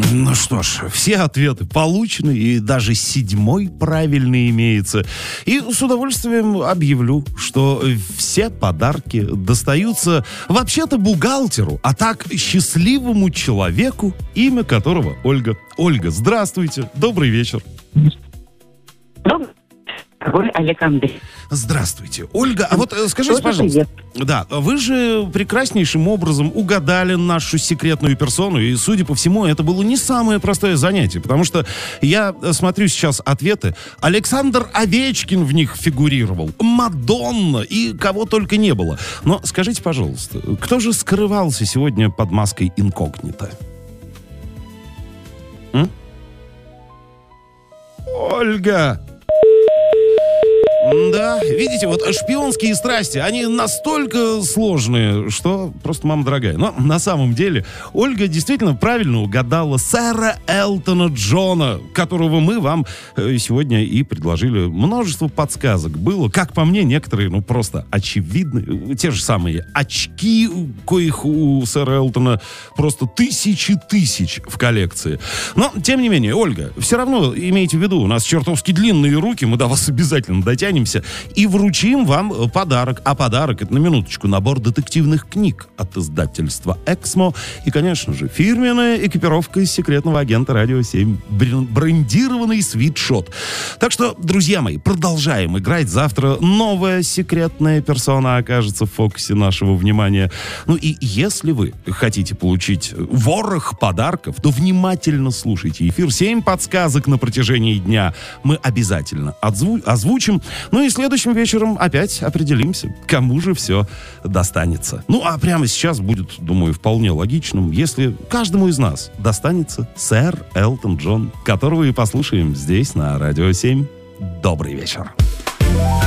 Ну что ж, все ответы получены, и даже 7-й правильный имеется. И с удовольствием объявлю, что все подарки достаются вообще-то бухгалтеру, а так счастливому человеку, имя которого Ольга. Ольга, здравствуйте, добрый вечер. Олег Андрей. Здравствуйте. Ольга, а вот скажите, пожалуйста, да, вы же прекраснейшим образом угадали нашу секретную персону, и, судя по всему, это было не самое простое занятие, потому что я смотрю сейчас ответы. Александр Овечкин в них фигурировал, Мадонна и кого только не было. Но скажите, пожалуйста, кто же скрывался сегодня под маской инкогнито? Ольга! Да, видите, вот шпионские страсти, они настолько сложные, что просто мама дорогая. Но на самом деле Ольга действительно правильно угадала сэра Элтона Джона, которого мы вам сегодня и предложили. Множество подсказок было, как по мне, некоторые, ну, просто очевидны. Те же самые очки, коих у сэра Элтона просто тысячи тысяч в коллекции. Но, тем не менее, Ольга, все равно имейте в виду, у нас чертовски длинные руки, мы до вас обязательно дотянем и вручим вам подарок. А подарок — это, на минуточку, набор детективных книг от издательства «Эксмо». И, конечно же, фирменная экипировка из секретного агента «Радио 7». Брендированный свитшот. Так что, друзья мои, продолжаем играть. Завтра новая секретная персона окажется в фокусе нашего внимания. Ну и если вы хотите получить ворох подарков, то внимательно слушайте эфир. 7 подсказок на протяжении дня мы обязательно озвучим. Ну и следующим вечером опять определимся, кому же все достанется. Ну а прямо сейчас будет, думаю, вполне логичным, если каждому из нас достанется сэр Элтон Джон, которого и послушаем здесь на Радио 7. Добрый вечер.